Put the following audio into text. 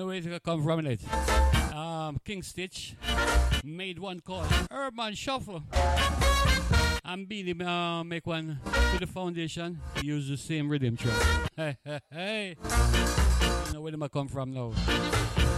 know where it come from it. King Stitch made one called Urban Shuffle. And Beanie make one to the foundation. Use the same rhythm track. Hey, hey, hey. You know where them come from now.